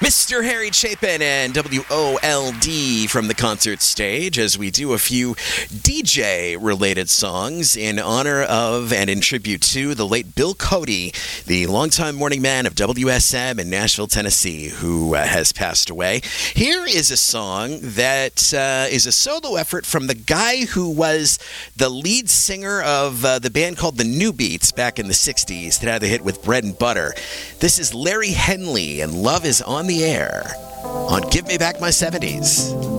Mr. Harry Chapin and WOLD from the concert stage as we do a few DJ-related songs in honor of and in tribute to the late Bill Cody, the longtime morning man of WSM in Nashville, Tennessee, who has passed away. Here is a song that is a solo effort from the guy who was the lead singer of the band called the New Beats back in the 60s that had the hit with Bread and Butter. This is Larry Henley, and Love is on the Air on Give Me Back My 70s.